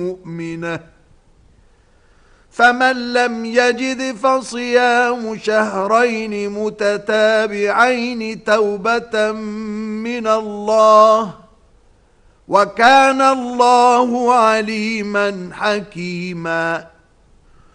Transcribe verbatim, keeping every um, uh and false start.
مؤمنة فمن لم يجد فصيام شهرين متتابعين توبة من الله وكان الله عليما حكيما